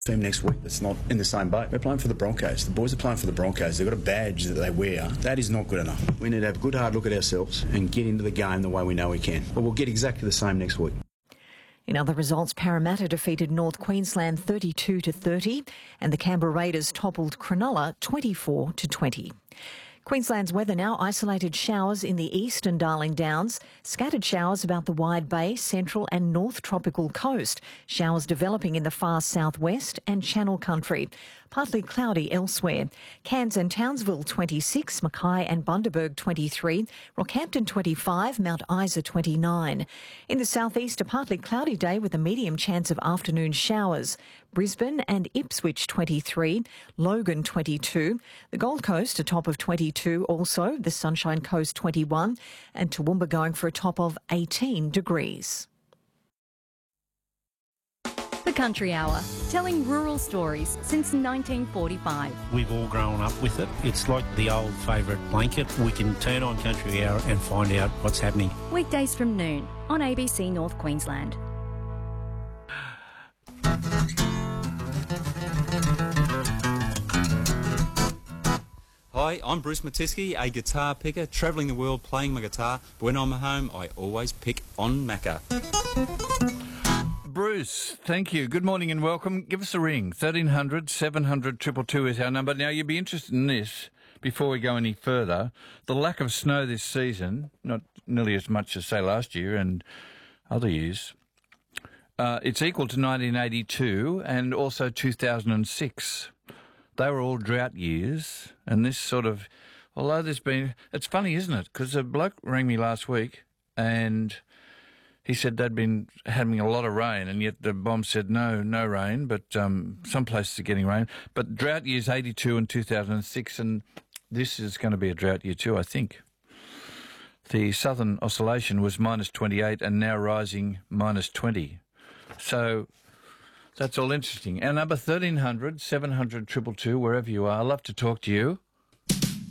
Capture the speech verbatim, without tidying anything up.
Team next week that's not in the same boat. We're playing for the Broncos. The boys are playing for the Broncos. They've got a badge that they wear. That is not good enough. We need to have a good hard look at ourselves and get into the game the way we know we can. But we'll get exactly the same next week. In other results, Parramatta defeated North Queensland thirty-two to thirty and the Canberra Raiders toppled Cronulla twenty-four to twenty. Queensland's weather now: isolated showers in the east and Darling Downs, scattered showers about the Wide Bay, Central and North Tropical Coast, showers developing in the far southwest and Channel Country. Partly cloudy elsewhere. Cairns and Townsville twenty-six, Mackay and Bundaberg twenty-three, Rockhampton twenty-five, Mount Isa twenty-nine. In the southeast, a partly cloudy day with a medium chance of afternoon showers. Brisbane and Ipswich twenty-three, Logan twenty-two, the Gold Coast a top of twenty-two also, the Sunshine Coast twenty-one, and Toowoomba going for a top of eighteen degrees. The Country Hour, telling rural stories since nineteen forty-five. We've all grown up with it. It's like the old favourite blanket. We can turn on Country Hour and find out what's happening. Weekdays from noon on A B C North Queensland. Hi, I'm Bruce Matisky, a guitar picker, travelling the world playing my guitar. But when I'm at home, I always pick on Macca. Bruce, thank you. Good morning and welcome. Give us a ring. thirteen hundred, seven hundred, two two two is our number. Now, you'd be interested in this, before we go any further. The lack of snow this season, not nearly as much as, say, last year and other years, uh, it's equal to nineteen eighty-two and also two thousand six. They were all drought years, and this sort of, although there's been, it's funny, isn't it? Because a bloke rang me last week and he said they'd been having a lot of rain, and yet the bomb said no, no rain, but um, some places are getting rain. But drought years eighty-two and two thousand six, and this is going to be a drought year too, I think. The Southern Oscillation was minus twenty-eight and now rising minus twenty. So that's all interesting. Our number thirteen hundred, seven hundred, two two two, wherever you are. I'd love to talk to you.